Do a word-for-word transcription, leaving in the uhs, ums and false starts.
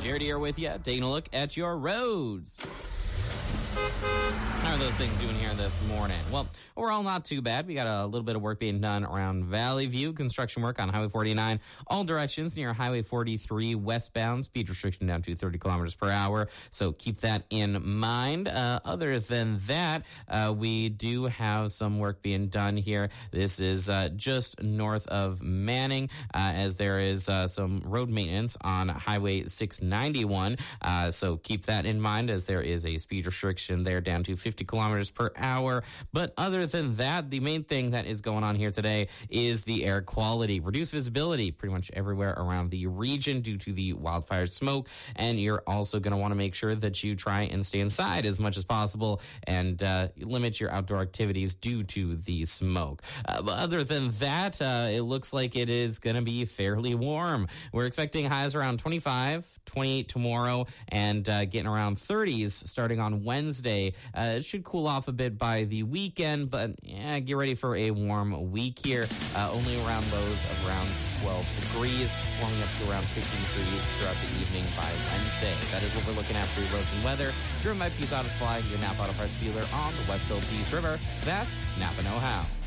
Jared here with you, taking a look at your roads. How are those things doing here this morning? Well, overall, not too bad. We got a little bit of work being done around Valley View. Construction work on Highway forty-nine, all directions near Highway forty-three westbound. Speed restriction down to thirty kilometers per hour. So keep that in mind. Uh, other than that, uh, we do have some work being done here. This is uh, just north of Manning, uh, as there is uh, some road maintenance on Highway six ninety-one. Uh, so keep that in mind, as there is a speed restriction there down to fifty kilometers per hour. But other than that, the main thing that is going on here today is the air quality. Reduced visibility pretty much everywhere around the region due to the wildfire smoke. And you're also going to want to make sure that you try and stay inside as much as possible and uh, limit your outdoor activities due to the smoke. Uh, but other than that, uh, it looks like it is going to be fairly warm. We're expecting highs around twenty-five, twenty-eight tomorrow, and uh, getting around thirties starting on Wednesday. Uh, it should cool off a bit by the weekend, but yeah, get ready for a warm week here. Uh, only around lows of around twelve degrees, warming up to around fifteen degrees throughout the evening by Wednesday. That is what we're looking at for your roads and weather. Driven by Peace Auto Supply, your Napa Auto Parts dealer on the West Hill Peace River. That's Napa Know How.